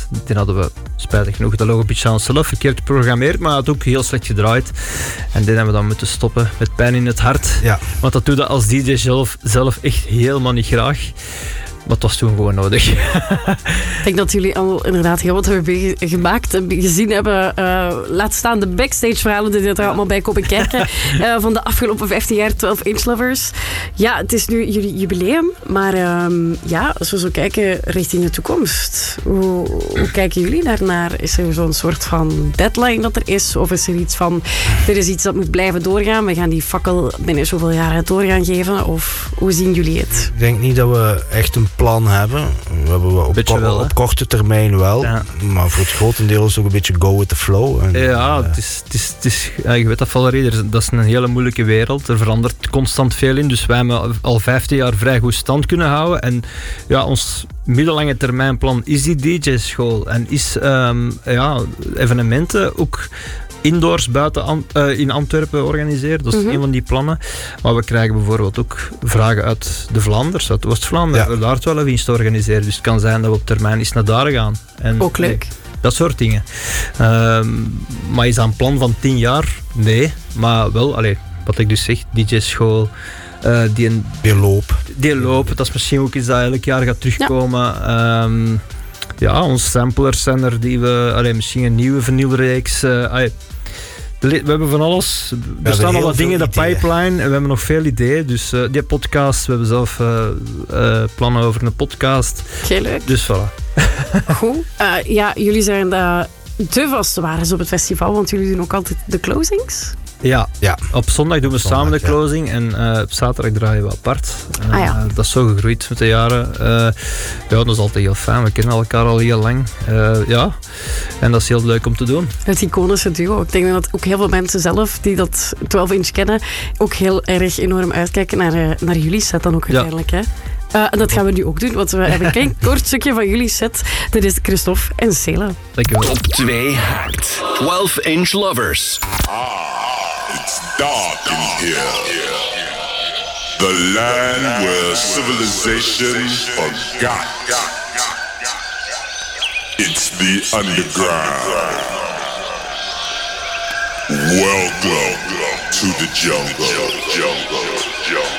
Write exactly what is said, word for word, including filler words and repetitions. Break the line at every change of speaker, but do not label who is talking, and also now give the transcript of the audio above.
Die hadden we spijtig genoeg de logopitch aan onszelf verkeerd geprogrammeerd, maar het had ook heel slecht gedraaid. En die hebben we dan moeten stoppen met pijn in het hart.
Ja.
Want dat doe je als D J zelf, zelf echt helemaal niet graag. Maar het was toen gewoon nodig.
Ik denk dat jullie al inderdaad heel wat hebben gemaakt en gezien hebben. Uh, laat staan de backstage verhalen die er allemaal bij komen kijken. Uh, van de afgelopen vijftien jaar twaalf inch Lovers. Ja, het is nu jullie jubileum. Maar um, ja, als we zo kijken richting de toekomst. Hoe, hoe kijken jullie daarnaar? Is er zo'n soort van deadline dat er is? Of is er iets van, er is iets dat moet blijven doorgaan? We gaan die fakkel binnen zoveel jaren doorgaan geven? Of hoe zien jullie het?
Ik denk niet dat we echt een plan hebben. We hebben we op, ko-
wel,
op korte termijn wel. Ja. Maar voor het grotendeel is het ook een beetje go with the flow. En,
ja,
uh,
het is, het is, het is, ja, je weet dat, Valerie, dat is een hele moeilijke wereld. Er verandert constant veel in. Dus wij hebben al vijftien jaar vrij goed stand kunnen houden. En ja, ons middellange termijnplan is die D J-school. En is um, ja, evenementen ook indoors buiten An- uh, in Antwerpen organiseren. Dat is mm-hmm. een van die plannen. Maar we krijgen bijvoorbeeld ook vragen uit de Vlaanders, uit Oost-Vlaanderen. Ja. We daar het wel eens te organiseren. Dus het kan zijn dat we op termijn eens naar daar gaan. En,
ook leuk.
Nee, dat soort dingen. Um, maar is dat een plan van tien jaar? Nee. Maar wel, allez, wat ik dus zeg, D J-school. Uh, die, een,
die loop.
Die loop, dat is misschien ook iets dat elk jaar gaat terugkomen. Ja. Um, Ja, onze samplers zijn er die we... Allee, misschien een nieuwe vinylreeks. Uh, allee, de, we hebben van alles. Er staan al wat dingen in de pipeline. En we hebben nog veel ideeën. Dus uh, die podcast, we hebben zelf uh, uh, plannen over een podcast.
Heel leuk.
Dus voilà.
Goed. Uh, ja, jullie zijn de, de vaste waardes op het festival. Want jullie doen ook altijd de closings.
Ja,
ja,
op zondag doen we
zondag,
samen de
ja.
closing en uh, op zaterdag draaien we apart. Uh,
ah, ja.
Dat is zo gegroeid met de jaren. Uh, ja, dat is altijd heel fijn. We kennen elkaar al heel lang. Uh, ja, en dat is heel leuk om te doen.
Het iconische duo. Ik denk dat ook heel veel mensen zelf die dat twaalf inch kennen ook heel erg enorm uitkijken naar, uh, naar jullie set dan ook uiteindelijk. Ja. Hè? Uh, en dat gaan we nu ook doen, want we hebben een klein kort stukje van jullie set. Dit is Christophe en Cela.
Dankjewel.
Top twee Hacked. twaalf inch Lovers.
It's dark in here. The land where civilization forgot. It's the underground. Welcome to the jungle. jungle, jungle.